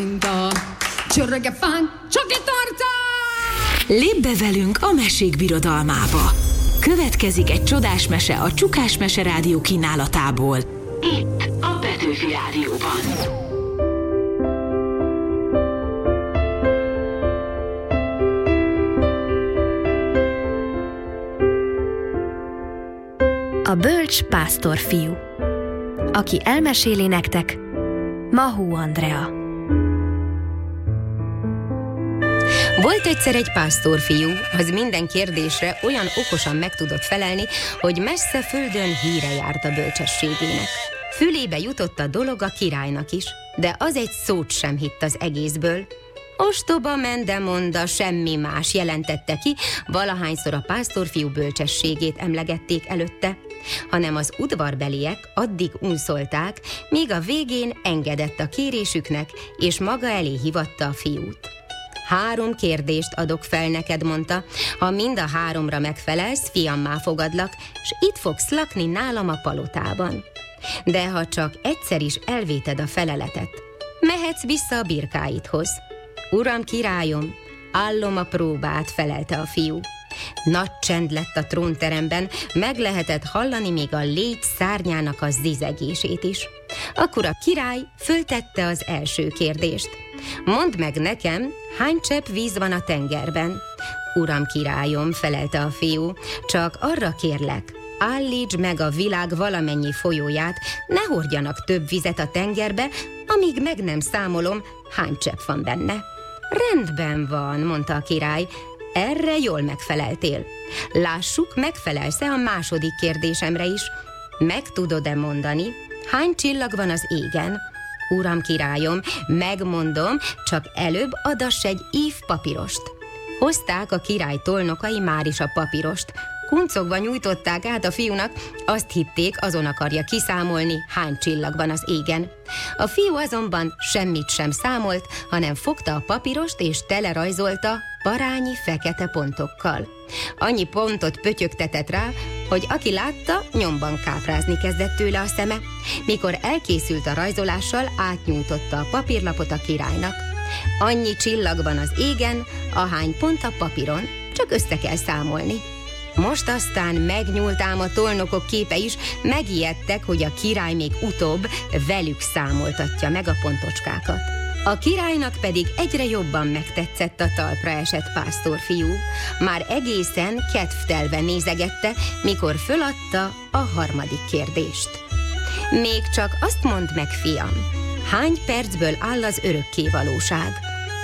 Lépj be velünk a mesék birodalmába. Következik egy csodás mese a Csukás Mese Rádió kínálatából. Itt a Petőfi Rádióban. A bölcs pásztorfiú. Aki elmeséli nektek, Mahó Andrea. Volt egyszer egy pásztorfiú, az minden kérdésre olyan okosan meg tudott felelni, hogy messze földön híre járt a bölcsességének. Fülébe jutott a dolog a királynak is, de az egy szót sem hitt az egészből. Ostoba mendemonda, semmi más, jelentette ki, valahányszor a pásztorfiú bölcsességét emlegették előtte, hanem az udvarbeliek addig unszolták, míg a végén engedett a kérésüknek, és maga elé hívatta a fiút. 3 kérdést adok fel neked, mondta, ha mind a 3-ra megfelelsz, fiammá fogadlak, s itt fogsz lakni nálam a palotában. De ha csak egyszer is elvéted a feleletet, mehetsz vissza a birkáidhoz. Uram, királyom, állom a próbát, felelte a fiú. Nagy csend lett a trónteremben, meg lehetett hallani még a légy szárnyának a zizegését is. Akkor a király föltette az első kérdést. Mondd meg nekem, hány csepp víz van a tengerben? Uram, királyom, felelte a fiú, csak arra kérlek, állítsd meg a világ valamennyi folyóját, ne hordjanak több vizet a tengerbe, amíg meg nem számolom, hány csepp van benne. Rendben van, mondta a király, erre jól megfeleltél. Lássuk, megfelelsz-e a második kérdésemre is. Meg tudod-e mondani, hány csillag van az égen? Uram, királyom, megmondom, csak előbb adass egy ív papírost. Hozták a király tolnokai már is a papírost. Kuncogva nyújtották át a fiúnak, azt hitték, azon akarja kiszámolni, hány csillag van az égen. A fiú azonban semmit sem számolt, hanem fogta a papírost és telerajzolta parányi fekete pontokkal. Annyi pontot pötyögtetett rá, hogy aki látta, nyomban káprázni kezdett tőle a szeme. Mikor elkészült a rajzolással, átnyújtotta a papírlapot a királynak. Annyi csillag van az égen, ahány pont a papíron, csak össze kell számolni. Most aztán megnyúlt ám a tolnokok képe is, megijedtek, hogy a király még utóbb velük számoltatja meg a pontocskákat. A királynak pedig egyre jobban megtetszett a talpra esett pásztorfiú. Már egészen kedvtelve nézegette, mikor föladta a 3. kérdést. Még csak azt mondd meg, fiam, hány percből áll az örökkévalóság?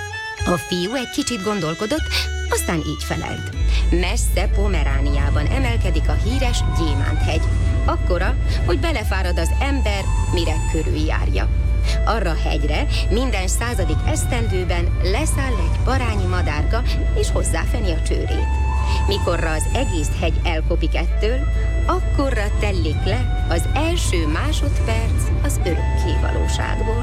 A fiú egy kicsit gondolkodott, aztán így felelt. Messze Pomerániában emelkedik a híres Gyémánthegy. Akkora, hogy belefárad az ember, mire körüljárja. Arra hegyre minden 100. esztendőben leszáll egy parányi madárka, és hozzáfeni a csőrét. Mikorra az egész hegy elkopik ettől, akkorra tellik le az első másodperc az örökkévalóságból.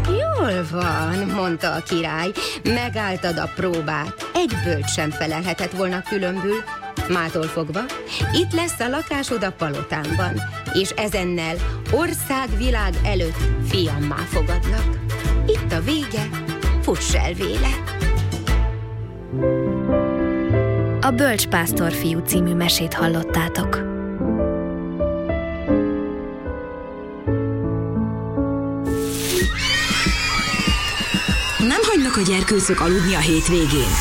Jól van, mondta a király, megálltad a próbát, egy bölcs sem felelhetett volna különbül. Mától fogva, itt lesz a lakásod a palotámban, és ezennel országvilág előtt fiammá fogadlak. Itt a vége, fuss el véle! A Bölcs pásztorfiú című mesét hallottátok. Nem hagynak a gyerkőcök aludni a hétvégén.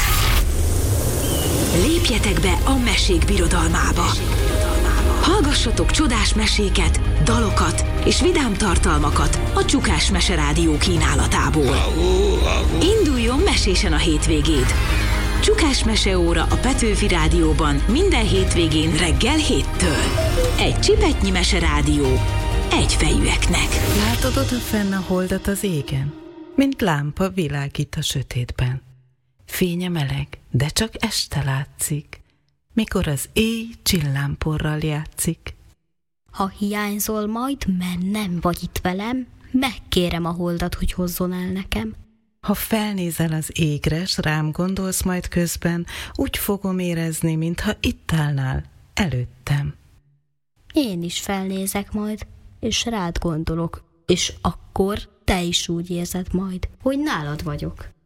Lépjetek be a mesék birodalmába. Hallgassatok csodás meséket, dalokat és vidám tartalmakat a Csukás Mese Rádió kínálatából. Induljon mesésen a hétvégéd! Csukás Meseóra a Petőfi Rádióban minden hétvégén reggel 7-től. Egy csipetnyi meserádió, egyfejűeknek. Látod oda fenn a holdat az égen? Mint lámpa világít a sötétben. Fénye meleg, de csak este látszik, mikor az éj csillámporral játszik. Ha hiányzol majd, mert nem vagy itt velem, megkérem a holdat, hogy hozzon el nekem. Ha felnézel az égre, s rám gondolsz majd közben, úgy fogom érezni, mintha itt állnál előttem. Én is felnézek majd, és rád gondolok, és akkor te is úgy érzed majd, hogy nálad vagyok.